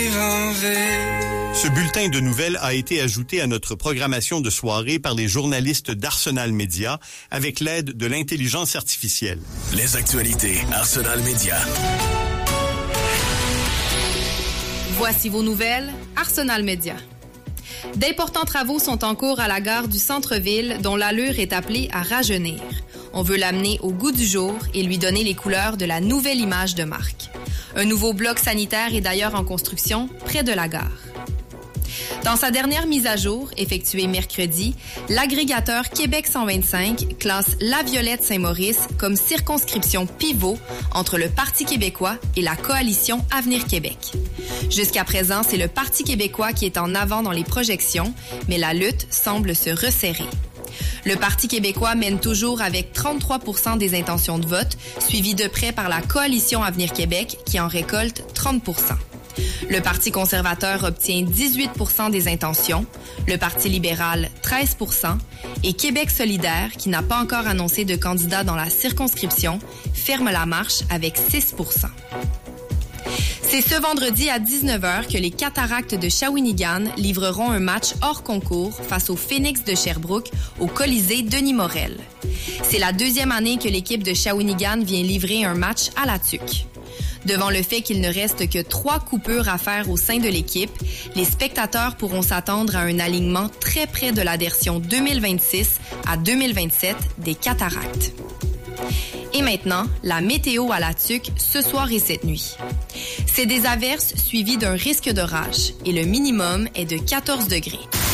Ce bulletin de nouvelles a été ajouté à notre programmation de soirée par les journalistes d'Arsenal Média avec l'aide de l'intelligence artificielle. Les actualités Arsenal Média. Voici vos nouvelles, Arsenal Média. D'importants travaux sont en cours à la gare du centre-ville dont l'allure est appelée à rajeunir. On veut l'amener au goût du jour et lui donner les couleurs de la nouvelle image de marque. Un nouveau bloc sanitaire est d'ailleurs en construction près de la gare. Dans sa dernière mise à jour, effectuée mercredi, l'agrégateur Québec 125 classe La Violette-Saint-Maurice comme circonscription pivot entre le Parti québécois et la coalition Avenir Québec. Jusqu'à présent, c'est le Parti québécois qui est en avant dans les projections, mais la lutte semble se resserrer. Le Parti québécois mène toujours avec 33% des intentions de vote, suivi de près par la coalition Avenir Québec qui en récolte 30%. Le Parti conservateur obtient 18% des intentions, le Parti libéral 13% et Québec solidaire, qui n'a pas encore annoncé de candidat dans la circonscription, ferme la marche avec 6%. C'est ce vendredi à 19h que les Cataractes de Shawinigan livreront un match hors concours face au Phoenix de Sherbrooke au Colisée Denis Morel. C'est la deuxième année que l'équipe de Shawinigan vient livrer un match à la tuque. Devant le fait qu'il ne reste que 3 coupures à faire au sein de l'équipe, les spectateurs pourront s'attendre à un alignement très près de la version 2026 à 2027 des Cataractes. Et maintenant, la météo à la tuque ce soir et cette nuit. C'est des averses suivies d'un risque d'orage et le minimum est de 14 degrés.